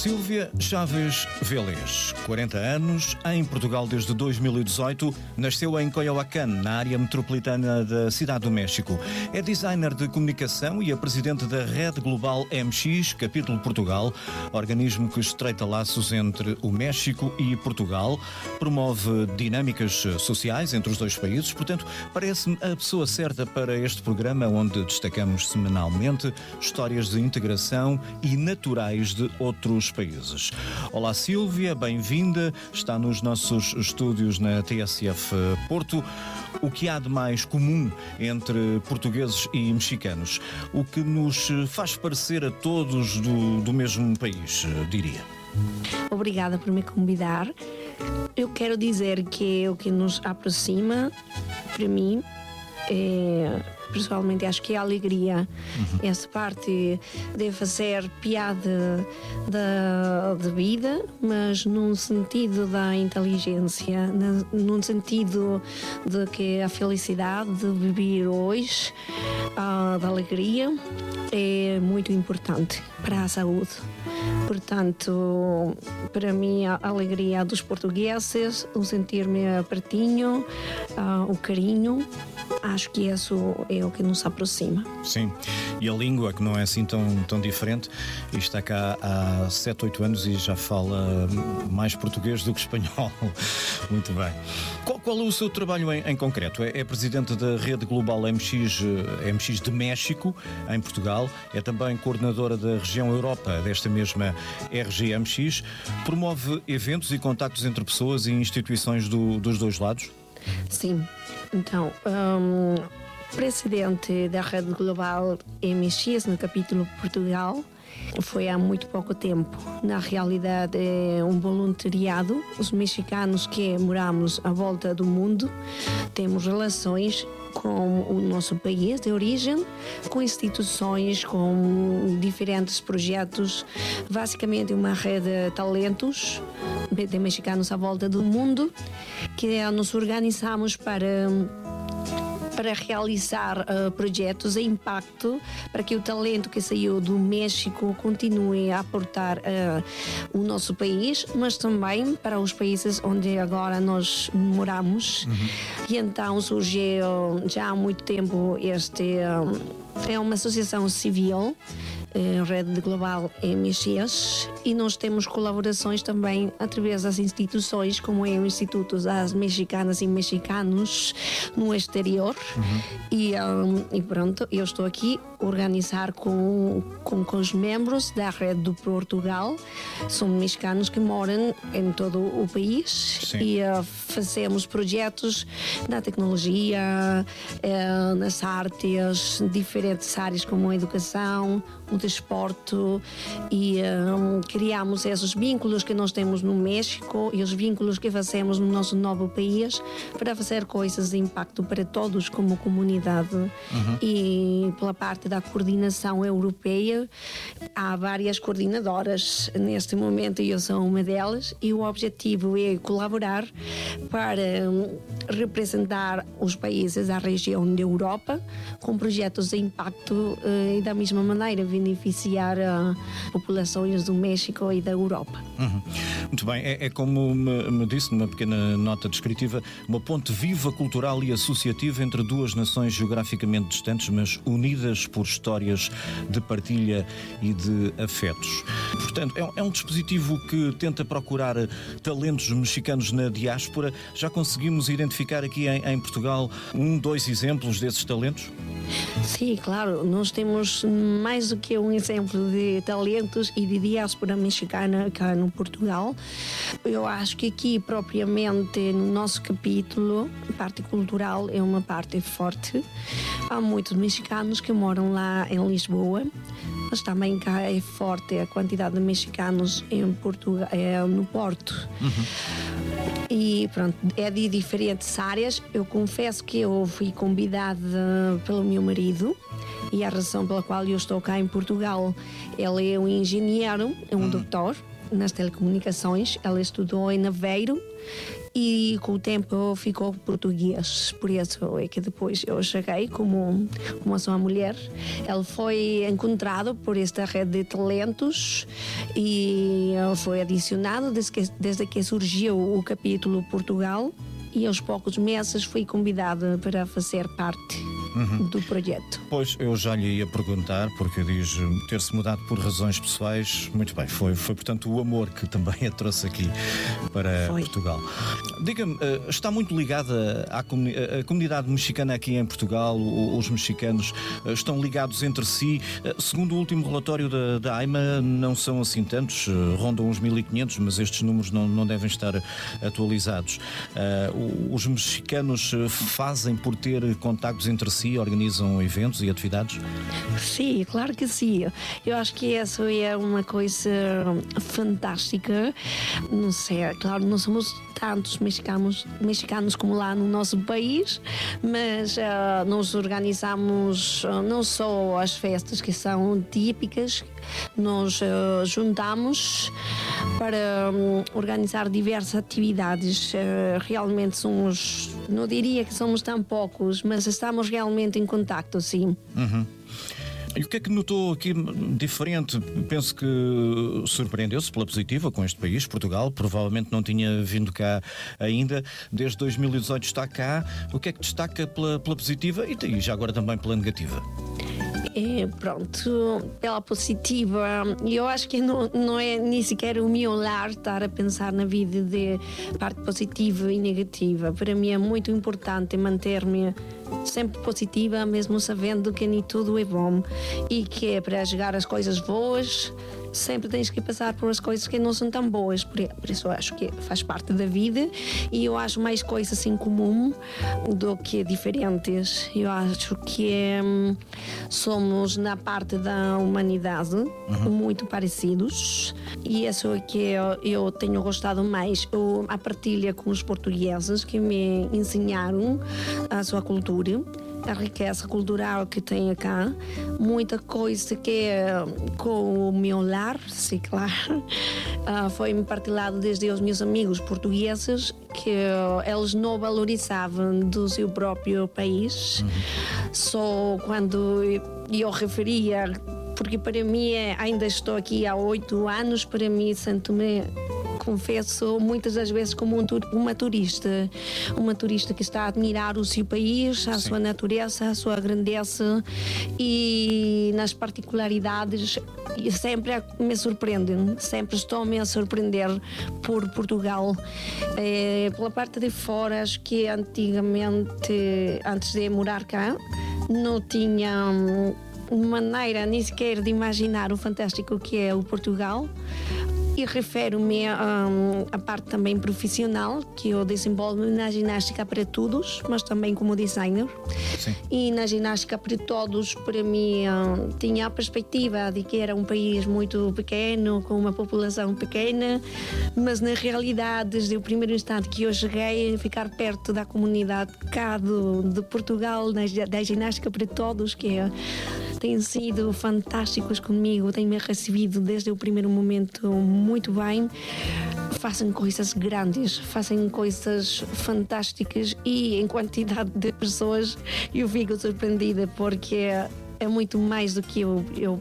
Sílvia Chaves Vélez, 40 anos, em Portugal desde 2018, nasceu em Coyoacán, na área metropolitana da Cidade do México. É designer de comunicação e é presidente da Rede Global MX, capítulo Portugal, organismo que estreita laços entre o México e Portugal, promove dinâmicas sociais entre os dois países, portanto, parece-me a pessoa certa para este programa, onde destacamos semanalmente histórias de integração e naturais de outros países. Olá Sílvia, bem-vinda, está nos nossos estúdios na TSF Porto. O que há de mais comum entre portugueses e mexicanos? O que nos faz parecer a todos do mesmo país, diria? Obrigada por me convidar. Eu quero dizer que o que nos aproxima, para mim, pessoalmente acho que é a alegria. Essa parte de fazer piada da vida, mas num sentido da inteligência, num sentido de que a felicidade de viver hoje, da alegria, é muito importante para a saúde. Portanto, para mim, a alegria dos portugueses, o sentir-me pertinho, o carinho, acho que isso é o que nos aproxima. Sim, e a língua, que não é assim tão diferente, e está cá há 7, 8 anos e já fala mais português do que espanhol. Muito bem. Qual é o seu trabalho em concreto? É presidente da Rede Global MX de México, em Portugal, é também coordenadora da região Europa desta mesma RGMX, promove eventos e contactos entre pessoas e instituições dos dois lados? Sim, então, presidente da Rede Global MX no capítulo Portugal foi há muito pouco tempo. Na realidade é um voluntariado. Os mexicanos que moramos à volta do mundo temos relações com o nosso país de origem, com instituições, com diferentes projetos, basicamente uma rede de talentos de mexicanos à volta do mundo, que nos organizamos para realizar projetos de impacto para que o talento que saiu do México continue a aportar o nosso país, mas também para os países onde agora nós moramos. E então surgiu já há muito tempo é uma associação civil, Rede Global MX, e nós temos colaborações também através das instituições, como é o Instituto das Mexicanas e Mexicanos no exterior. E pronto, eu estou aqui a organizar com os membros da Rede do Portugal. São mexicanos que moram em todo o país. Sim. E fazemos projetos na tecnologia, nas artes, diferentes áreas como a educação, o desporto, e criamos esses vínculos que nós temos no México e os vínculos que fazemos no nosso novo país para fazer coisas de impacto para todos como comunidade. E pela parte da coordenação europeia, há várias coordenadoras neste momento e eu sou uma delas, e o objetivo é colaborar para representar os países da região da Europa com projetos de impacto e da mesma maneira beneficiar populações do México e da Europa. Muito bem, é como me disse numa pequena nota descritiva, uma ponte viva, cultural e associativa entre duas nações geograficamente distantes, mas unidas por histórias de partilha e de afetos. Portanto, é um dispositivo que tenta procurar talentos mexicanos na diáspora. Já conseguimos identificar aqui em Portugal 2 exemplos desses talentos? Sim, claro, nós temos mais do que um exemplo de talentos e de diáspora mexicana cá no Portugal. Eu acho que aqui propriamente no nosso capítulo, a parte cultural é uma parte forte. Há muitos mexicanos que moram lá em Lisboa, mas também cá é forte a quantidade de mexicanos em Portugal, no Porto. E pronto, é de diferentes áreas. Eu confesso que eu fui convidada pelo meu marido, e a razão pela qual eu estou cá em Portugal, ele é um engenheiro, é um doutor, nas telecomunicações. Ela estudou em Aveiro e com o tempo ficou português. Por isso é que depois eu cheguei como sou uma mulher. Ele foi encontrado por esta rede de talentos e foi adicionado desde que surgiu o capítulo Portugal, e aos poucos meses fui convidada para fazer parte do projeto. Pois, eu já lhe ia perguntar, porque diz ter-se mudado por razões pessoais. Muito bem, foi portanto o amor que também a trouxe aqui para Portugal. Diga-me, está muito ligada à comunidade mexicana aqui em Portugal? Os mexicanos estão ligados entre si? Segundo o último relatório da AIMA, não são assim tantos, rondam uns 1.500, mas estes números não devem estar atualizados. Os mexicanos fazem por ter contactos entre si, organizam eventos e atividades? Sim, claro que sim. Eu acho que essa é uma coisa fantástica. Não sei, claro, não somos tantos mexicanos como lá no nosso país, mas nós organizamos não só as festas que são típicas, nós juntamos para organizar diversas atividades. Realmente somos, não diria que somos tão poucos, mas estamos realmente em contacto, sim. E o que é que notou aqui diferente? Penso que surpreendeu-se pela positiva com este país, Portugal. Provavelmente não tinha vindo cá ainda. Desde 2018 está cá. O que é que destaca pela positiva e já agora também pela negativa? Pronto, pela positiva, eu acho que não é nem sequer o meu olhar estar a pensar na vida de parte positiva e negativa. Para mim é muito importante manter-me sempre positiva, mesmo sabendo que nem tudo é bom e que é para chegar às coisas boas sempre tens que passar por as coisas que não são tão boas. Por isso eu acho que faz parte da vida e eu acho mais coisas em comum do que diferentes. Eu acho que somos na parte da humanidade muito parecidos e isso é que eu tenho gostado mais. A partilha com os portugueses que me ensinaram a sua cultura, a riqueza cultural que tem cá, muita coisa que com o meu lar, sim, claro, foi-me partilhado desde os meus amigos portugueses, que eles não valorizavam do seu próprio país. Só quando eu referia, porque para mim, ainda estou aqui há 8 anos, para mim sinto-me, confesso, muitas das vezes como uma turista que está a admirar o seu país, a sua natureza, a sua grandeza e nas particularidades sempre me surpreendem, sempre estou-me a surpreender por Portugal. Pela parte de fora, acho que antigamente, antes de morar cá, não tinha maneira nem sequer de imaginar o fantástico que é o Portugal. E refiro-me à parte também profissional, que eu desenvolvo na ginástica para todos, mas também como designer. Sim. E na ginástica para todos, para mim, tinha a perspectiva de que era um país muito pequeno, com uma população pequena, mas na realidade, desde o primeiro instante que eu cheguei a ficar perto da comunidade cá de Portugal, da ginástica para todos, que têm sido fantásticos comigo, têm-me recebido desde o primeiro momento muito bem, fazem coisas grandes, fazem coisas fantásticas e em quantidade de pessoas eu fico surpreendida porque é muito mais do que eu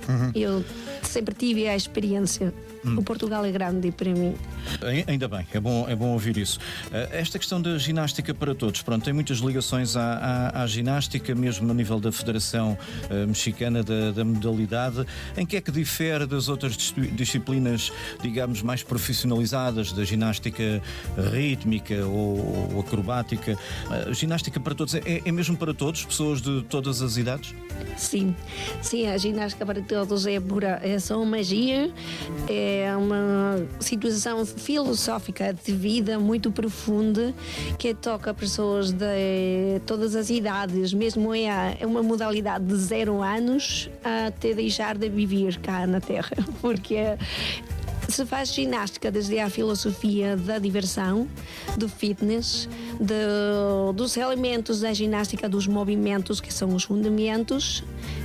sempre tive a experiência. O Portugal é grande para mim. Ainda bem, é bom ouvir isso. Esta questão da ginástica para todos, pronto, tem muitas ligações à ginástica, mesmo a nível da Federação Mexicana da modalidade. Em que é que difere das outras disciplinas, digamos, mais profissionalizadas, da ginástica rítmica ou acrobática? A ginástica para todos é mesmo para todos, pessoas de todas as idades? Sim, a ginástica para todos é só magia, é uma situação filosófica de vida muito profunda que toca pessoas de todas as idades, mesmo é uma modalidade de 0 anos até deixar de viver cá na Terra, porque se faz ginástica desde a filosofia da diversão, do fitness, dos elementos da ginástica, dos movimentos que são os fundamentos,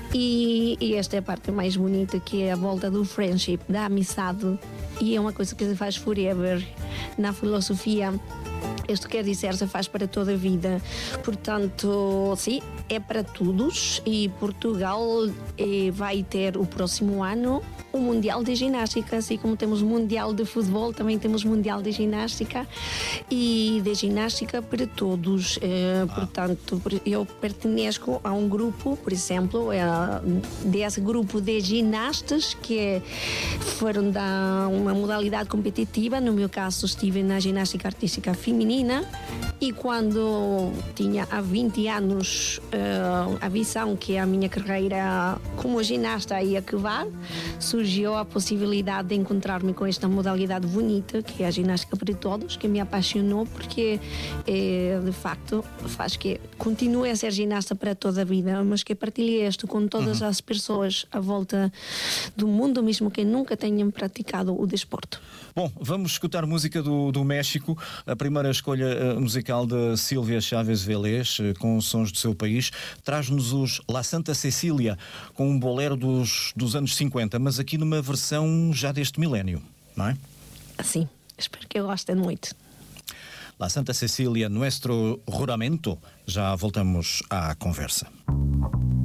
E esta é a parte mais bonita, que é a volta do friendship, da amizade, e é uma coisa que se faz forever. Na filosofia, isto quer dizer, se faz para toda a vida. Portanto, sim, é para todos, e Portugal vai ter o próximo ano o Mundial de Ginástica, assim como temos o Mundial de Futebol, também temos o Mundial de Ginástica, e de ginástica para todos. Portanto, eu pertenço a um grupo, por exemplo, desse grupo de ginastas que foram da uma modalidade competitiva. No meu caso, estive na ginástica artística feminina, e quando tinha há 20 anos a visão que a minha carreira como ginasta ia acabar, surgiu a possibilidade de encontrar-me com esta modalidade bonita, que é a ginástica para todos, que me apaixonou, porque de facto faz que continue a ser ginasta para toda a vida, mas que partilhe isto com todas as pessoas à volta do mundo, mesmo que nunca tenham praticado o desporto. Bom, vamos escutar música do México, a primeira escolha musical de Sílvia Chávez Vélez, com sons do seu país. Traz-nos os La Santa Cecília, com um bolero dos anos 50, mas aqui numa versão já deste milénio, não é? Sim, espero que gostem muito. La Santa Cecília, Nuestro Juramento. Já voltamos à conversa.